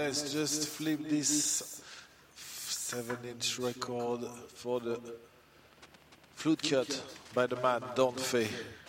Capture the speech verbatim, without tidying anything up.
Guinness just flipped this seven inch record for the flute cut by the man Don Fay.